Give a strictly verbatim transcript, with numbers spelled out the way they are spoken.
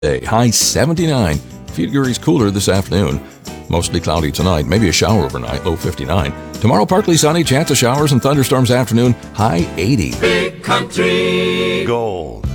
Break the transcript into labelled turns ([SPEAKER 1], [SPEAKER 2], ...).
[SPEAKER 1] Day, high seventy-nine. A few degrees cooler this afternoon. Mostly cloudy tonight, maybe a shower overnight, low fifty-nine. Tomorrow, partly sunny, chance of showers and thunderstorms afternoon, high eighty.
[SPEAKER 2] Big Country Gold.